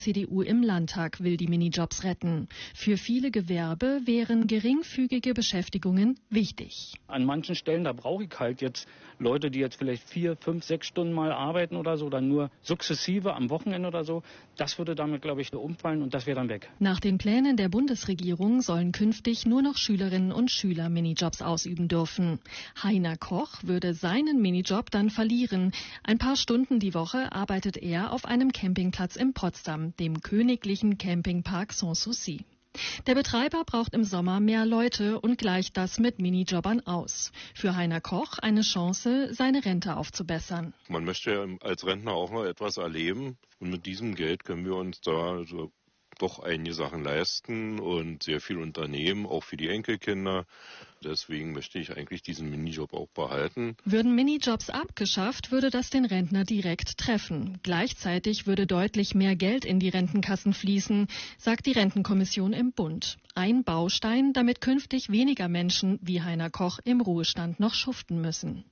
CDU im Landtag will die Minijobs retten. Für viele Gewerbe wären geringfügige Beschäftigungen wichtig. An manchen Stellen, da brauche ich halt jetzt Leute, die jetzt vielleicht 4, 5, 6 Stunden mal arbeiten oder so, dann nur sukzessive am Wochenende oder so. Das würde damit, glaube ich, umfallen und das wäre dann weg. Nach den Plänen der Bundesregierung sollen künftig nur noch Schülerinnen und Schüler Minijobs ausüben dürfen. Heiner Koch würde seinen Minijob dann verlieren. Ein paar Stunden die Woche arbeitet er auf einem Campingplatz in Potsdam, dem königlichen Campingpark Sanssouci. Der Betreiber braucht im Sommer mehr Leute und gleicht das mit Minijobbern aus. Für Heiner Koch eine Chance, seine Rente aufzubessern. Man möchte ja als Rentner auch noch etwas erleben und mit diesem Geld können wir uns da doch einige Sachen leisten und sehr viel unternehmen, auch für die Enkelkinder. Deswegen möchte ich eigentlich diesen Minijob auch behalten. Würden Minijobs abgeschafft, würde das den Rentner direkt treffen. Gleichzeitig würde deutlich mehr Geld in die Rentenkassen fließen, sagt die Rentenkommission im Bund. Ein Baustein, damit künftig weniger Menschen wie Heiner Koch im Ruhestand noch schuften müssen.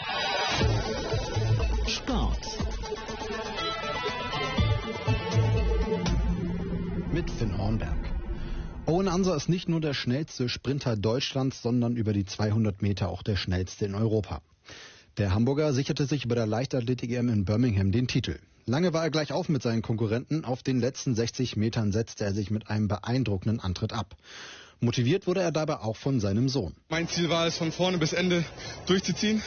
Sport. Mit Finn Hornberg. Owen Anser ist nicht nur der schnellste Sprinter Deutschlands, sondern über die 200 Meter auch der schnellste in Europa. Der Hamburger sicherte sich bei der Leichtathletik-EM in Birmingham den Titel. Lange war er gleich auf mit seinen Konkurrenten. Auf den letzten 60 Metern setzte er sich mit einem beeindruckenden Antritt ab. Motiviert wurde er dabei auch von seinem Sohn. Mein Ziel war es, von vorne bis Ende durchzuziehen.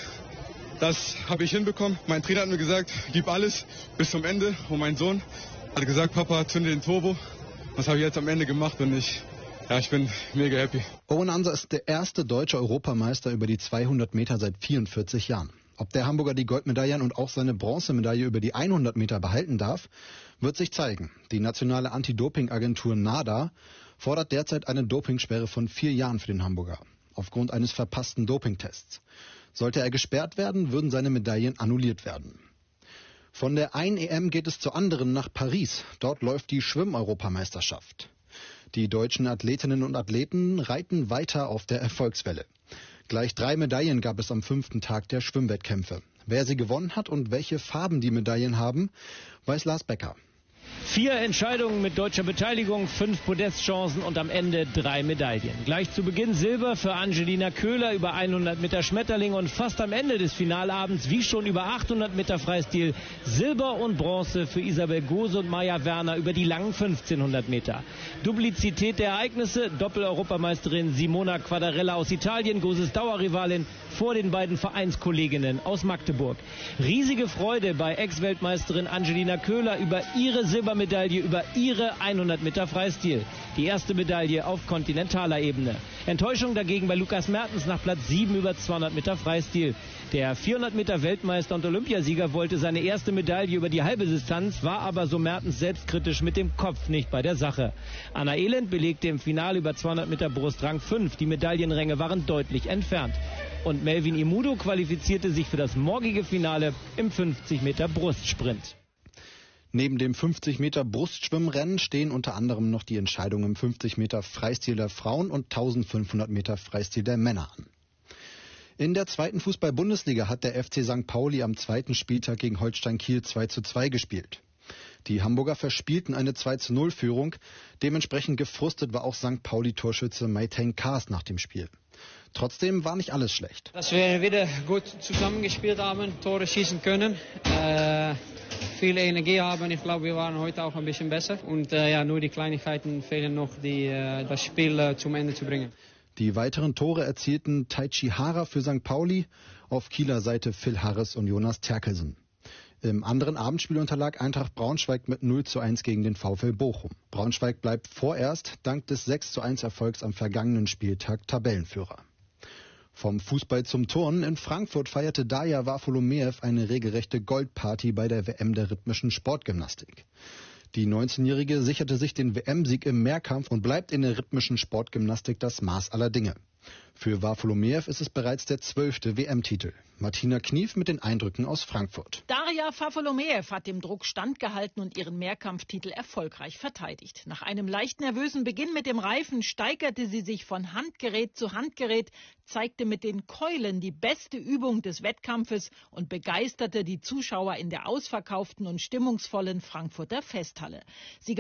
Das habe ich hinbekommen. Mein Trainer hat mir gesagt, gib alles bis zum Ende. Und mein Sohn hat gesagt, Papa, zünde den Turbo. Das habe ich jetzt am Ende gemacht und ich bin mega happy. Owen Anser ist der erste deutsche Europameister über die 200 Meter seit 44 Jahren. Ob der Hamburger die Goldmedaillen und auch seine Bronzemedaille über die 100 Meter behalten darf, wird sich zeigen. Die nationale Anti-Doping-Agentur NADA fordert derzeit eine Dopingsperre von 4 Jahren für den Hamburger, aufgrund eines verpassten Dopingtests. Sollte er gesperrt werden, würden seine Medaillen annulliert werden. Von der einen EM geht es zur anderen nach Paris. Dort läuft die Schwimm-Europameisterschaft. Die deutschen Athletinnen und Athleten reiten weiter auf der Erfolgswelle. Gleich 3 Medaillen gab es am 5. Tag der Schwimmwettkämpfe. Wer sie gewonnen hat und welche Farben die Medaillen haben, weiß Lars Becker. 4 Entscheidungen mit deutscher Beteiligung, 5 Podestchancen und am Ende 3 Medaillen. Gleich zu Beginn Silber für Angelina Köhler über 100 Meter Schmetterling und fast am Ende des Finalabends, wie schon über 800 Meter Freistil, Silber und Bronze für Isabel Gose und Maja Werner über die langen 1500 Meter. Duplizität der Ereignisse, Doppel-Europameisterin Simona Quadarella aus Italien, Goses Dauerrivalin vor den beiden Vereinskolleginnen aus Magdeburg. Riesige Freude bei Ex-Weltmeisterin Angelina Köhler über ihre Silbermedaille über ihre 100 Meter Freistil. Die erste Medaille auf kontinentaler Ebene. Enttäuschung dagegen bei Lukas Mertens nach Platz 7 über 200 Meter Freistil. Der 400 Meter Weltmeister und Olympiasieger wollte seine erste Medaille über die halbe Distanz, war aber, so Mertens, selbstkritisch mit dem Kopf nicht bei der Sache. Anna Elend belegte im Finale über 200 Meter Brust Rang 5. Die Medaillenränge waren deutlich entfernt. Und Melvin Imudo qualifizierte sich für das morgige Finale im 50 Meter Brustsprint. Neben dem 50 Meter Brustschwimmrennen stehen unter anderem noch die Entscheidungen im 50 Meter Freistil der Frauen und 1500 Meter Freistil der Männer an. In der 2. Fußball-Bundesliga hat der FC St. Pauli am 2. Spieltag gegen Holstein Kiel 2:2 gespielt. Die Hamburger verspielten eine 2:0-Führung. Dementsprechend gefrustet war auch St. Pauli-Torschütze Meitein Kaas nach dem Spiel. Trotzdem war nicht alles schlecht. Dass wir wieder gut zusammengespielt haben, Tore schießen können, viel Energie haben. Ich glaube, wir waren heute auch ein bisschen besser. Und nur die Kleinigkeiten fehlen noch, das Spiel zum Ende zu bringen. Die weiteren Tore erzielten Taichi Hara für St. Pauli, auf Kieler Seite Phil Harris und Jonas Terkelsen. Im anderen Abendspiel unterlag Eintracht Braunschweig mit 0:1 gegen den VfL Bochum. Braunschweig bleibt vorerst dank des 6:1 Erfolgs am vergangenen Spieltag Tabellenführer. Vom Fußball zum Turnen. In Frankfurt feierte Daria Varfolomeev eine regelrechte Goldparty bei der WM der rhythmischen Sportgymnastik. Die 19-Jährige sicherte sich den WM-Sieg im Mehrkampf und bleibt in der rhythmischen Sportgymnastik das Maß aller Dinge. Für Wafolomejew ist es bereits der 12. WM-Titel. Martina Knief mit den Eindrücken aus Frankfurt. Darja Wafolomejew hat dem Druck standgehalten und ihren Mehrkampftitel erfolgreich verteidigt. Nach einem leicht nervösen Beginn mit dem Reifen steigerte sie sich von Handgerät zu Handgerät, zeigte mit den Keulen die beste Übung des Wettkampfes und begeisterte die Zuschauer in der ausverkauften und stimmungsvollen Frankfurter Festhalle. Sie